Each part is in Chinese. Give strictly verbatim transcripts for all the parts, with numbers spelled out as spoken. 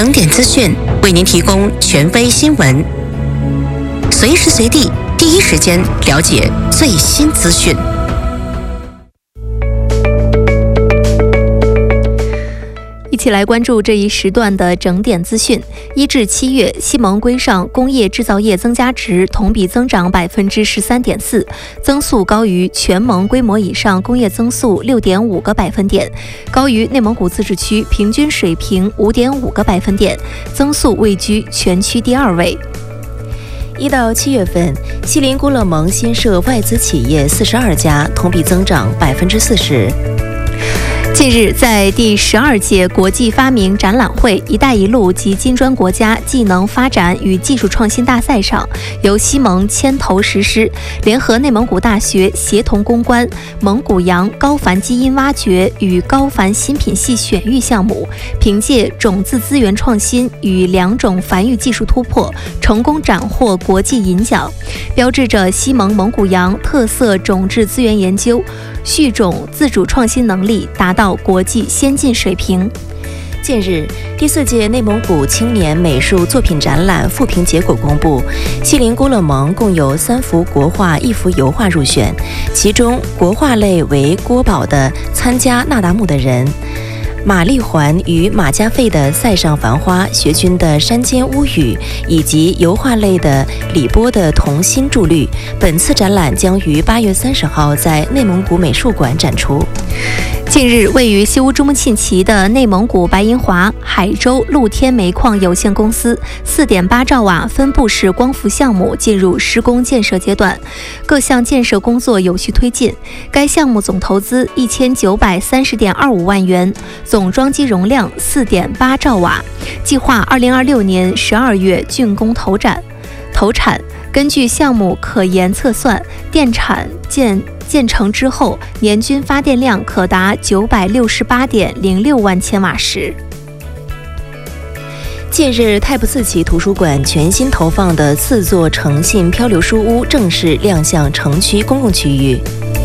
整点资讯为您提供权威新闻，随时随地第一时间了解最新资讯。 一起来关注这一时段的整点资讯。一至七月，西盟规上工业制造业增加值同比增长百分之十三点四，增速高于全盟规模以上工业增速六点五个百分点，高于内蒙古自治区平均水平五点五个百分点，增速位居全区第二位。 一到七月份，锡林郭勒盟新设外资企业四十二家，同比增长百分之四十。 近日，在第十二届国际发明展览会“一带一路”及金砖国家技能发展与技术创新大赛上，由西盟牵头实施，联合内蒙古大学协同攻关蒙古羊高繁基因挖掘与高繁新品系选育项目，凭借种子资源创新与两种繁育技术突破，成功斩获国际银奖，标志着西盟蒙古羊特色种质资源研究、育种自主创新能力达到国际先进水平。 近日，第四届内蒙古青年美术作品展览复评结果公布，锡林郭勒盟共有三幅国画、一幅油画入选，其中国画类为郭宝的《参加那达慕的人》，马丽环与马家费的《塞上繁花》，学军的《山间屋宇》，以及油画类的李波的《同心铸绿》。本次展览将于八月三十号在内蒙古美术馆展出。 近日，位于西乌珠穆沁旗的内蒙古白银华海州露天煤矿有限公司 四点八兆瓦分布式光伏项目进入施工建设阶段，各项建设工作有序推进。该项目总投资一千九百三十点二五万元，总装机容量 四点八兆瓦，计划二零二六年十二月竣工投产。投产根据项目可研测算，电产建建成之后，年均发电量可达九百六十八点零六万千瓦时。 近日，太仆寺旗图书馆全新投放的四座诚信漂流书屋正式亮相城区公共区域。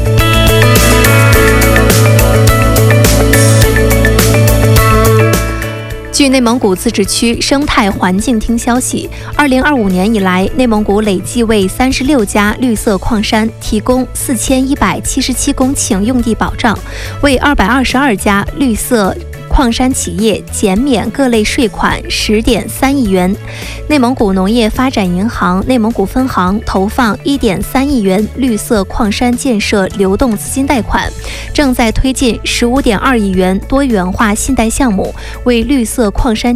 据内蒙古自治区生态环境厅消息，二零二五年以来，内蒙古累计为三十六家绿色矿山提供四千一百七十七公顷用地保障，为二百二十二家绿色矿山企业减免各类税款十点三亿元。内蒙古农业发展银行内蒙古分行投放一点三亿元绿色矿山建设流动资金贷款，正在推进十五点二亿元多元化信贷项目，为绿色矿山